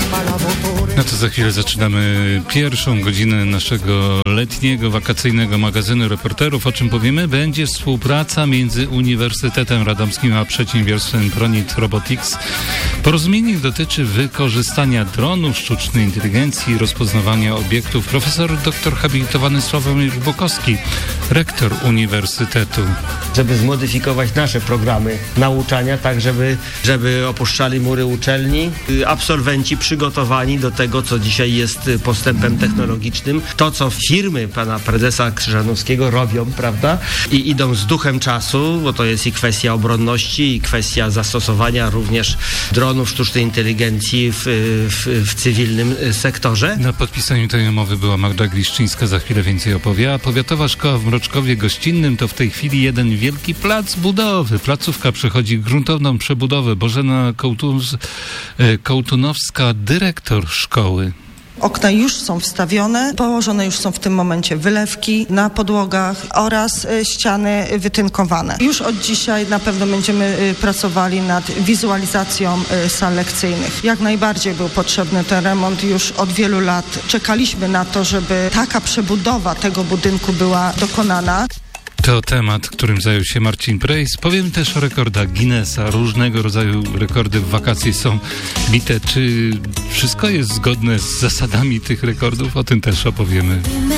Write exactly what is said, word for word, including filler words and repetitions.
No to za chwilę zaczynamy pierwszą godzinę naszego letniego, wakacyjnego magazynu reporterów. O czym powiemy? Będzie współpraca między Uniwersytetem Radomskim a przedsiębiorstwem Pronit Robotics. Porozumienie dotyczy wykorzystania dronów, sztucznej inteligencji i rozpoznawania obiektów. Profesor doktor habilitowany Sławomir Bukowski, rektor Uniwersytetu. Żeby zmodyfikować nasze programy nauczania, tak żeby, żeby opuszczali mury uczelni absolwenci przygotowani do tego, co dzisiaj jest postępem technologicznym. To, co firmy pana prezesa Krzyżanowskiego robią, prawda? I idą z duchem czasu, bo to jest i kwestia obronności, i kwestia zastosowania również dronów sztucznej inteligencji w, w, w cywilnym sektorze. Na podpisaniu tej umowy była Magda Gliszczyńska, za chwilę więcej opowie. A Powiatowa Szkoła w Mroczkowie Gościnnym to w tej chwili jeden wielki plac budowy. Placówka przechodzi gruntowną przebudowę. Bożena Kołtuz, Kołtunowska, dyrektor szkoły. Okna już są wstawione, położone już są w tym momencie wylewki na podłogach oraz ściany wytynkowane. Już od dzisiaj na pewno będziemy pracowali nad wizualizacją sal lekcyjnych. Jak najbardziej był potrzebny ten remont już od wielu lat. Czekaliśmy na to, żeby taka przebudowa tego budynku była dokonana. To temat, którym zajął się Marcin Prejs. Powiem też o rekordach Guinnessa. Różnego rodzaju rekordy w wakacje są bite. Czy wszystko jest zgodne z zasadami tych rekordów? O tym też opowiemy.